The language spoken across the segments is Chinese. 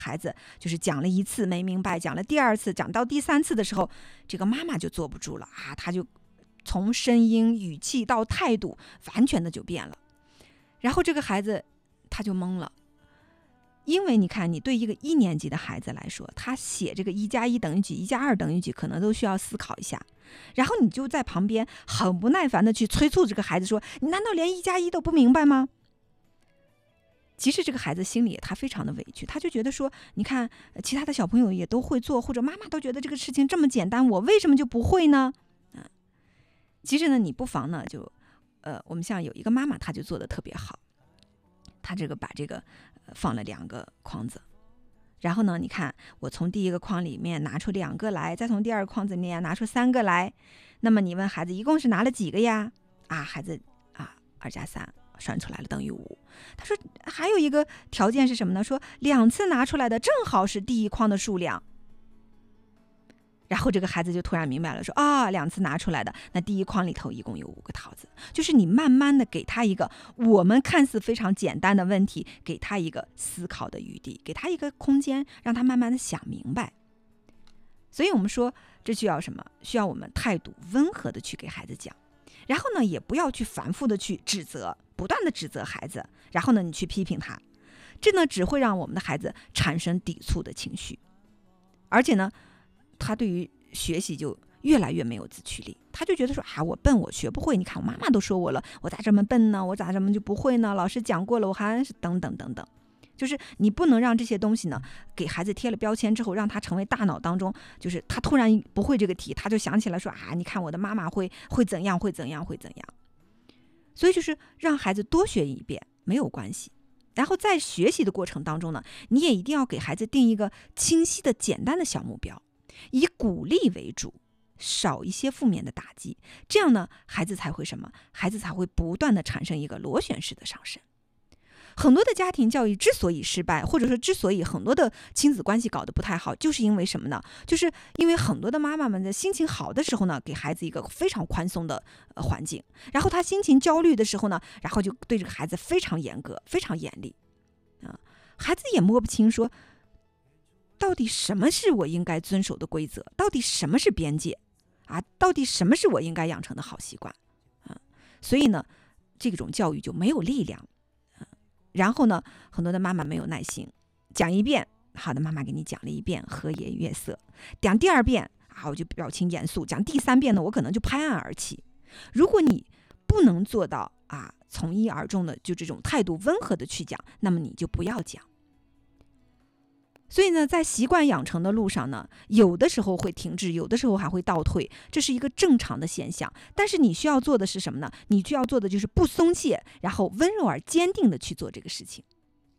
孩子就是讲了一次没明白，讲了第二次，讲到第三次的时候，这个妈妈就坐不住了啊，她就从声音、语气到态度完全的就变了。然后这个孩子他就懵了，因为你看，你对一个1年级的孩子来说，他写这个1+1等于几，1+2等于几，可能都需要思考一下。然后你就在旁边很不耐烦的去催促这个孩子说：“你难道连1+1都不明白吗？”其实这个孩子心里他非常的委屈，他就觉得说，你看其他的小朋友也都会做，或者妈妈都觉得这个事情这么简单，我为什么就不会呢？其实呢，你不妨呢就我们像有一个妈妈，她就做的特别好，她这个把这个放了2个筐子，然后呢，你看我从第一个筐里面拿出2个来，再从第二个筐子里面拿出3个来，那么你问孩子一共是拿了几个呀？啊，孩子啊，2+3算出来了等于5。他说还有一个条件是什么呢？说2次拿出来的正好是第一筐的数量。然后这个孩子就突然明白了，说啊，2次拿出来的，那第一筐里头一共有5个桃子。就是你慢慢的给他一个我们看似非常简单的问题，给他一个思考的余地，给他一个空间，让他慢慢的想明白。所以我们说这需要什么？需要我们态度温和的去给孩子讲，然后呢，也不要去反复的去指责，不断的指责孩子，然后呢，你去批评他，这呢只会让我们的孩子产生抵触的情绪，而且呢，他对于学习就越来越没有自驱力，他就觉得说啊，我笨，我学不会，你看我妈妈都说我了，我咋这么笨呢？我咋这么就不会呢？老师讲过了，我还是等等等等。就是你不能让这些东西呢给孩子贴了标签之后，让他成为大脑当中，就是他突然不会这个题，他就想起来说啊，你看我的妈妈会怎样会怎样会怎样。所以就是让孩子多学一遍没有关系，然后在学习的过程当中呢，你也一定要给孩子定一个清晰的简单的小目标，以鼓励为主，少一些负面的打击，这样呢孩子才会什么？孩子才会不断的产生一个螺旋式的上升。很多的家庭教育之所以失败，或者说之所以很多的亲子关系搞得不太好，就是因为什么呢？就是因为很多的妈妈们的心情好的时候呢，给孩子一个非常宽松的环境，然后他心情焦虑的时候呢，然后就对这个孩子非常严格，非常严厉孩子也摸不清说到底什么是我应该遵守的规则，到底什么是边界到底什么是我应该养成的好习惯所以呢，这种教育就没有力量然后呢，很多的妈妈没有耐心，讲一遍，好的，妈妈给你讲了一遍，和颜悦色。讲第2遍我就表情严肃。讲第3遍呢，我可能就拍案而起。如果你不能做到从一而终的，就这种态度温和的去讲，那么你就不要讲。所以呢，在习惯养成的路上呢，有的时候会停滞，有的时候还会倒退，这是一个正常的现象。但是你需要做的是什么呢？你需要做的就是不松懈，然后温柔而坚定的去做这个事情。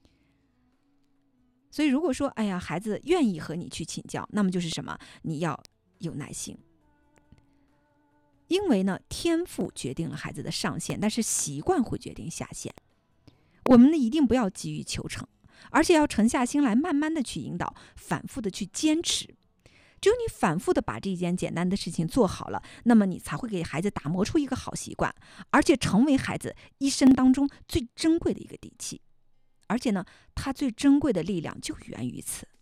所以如果说，哎呀，孩子愿意和你去请教，那么就是什么？你要有耐心。因为呢，天赋决定了孩子的上限，但是习惯会决定下限。我们呢，一定不要急于求成。而且要沉下心来，慢慢的去引导，反复的去坚持。只有你反复的把这件简单的事情做好了，那么你才会给孩子打磨出一个好习惯，而且成为孩子一生当中最珍贵的一个底气。而且呢，他最珍贵的力量就源于此。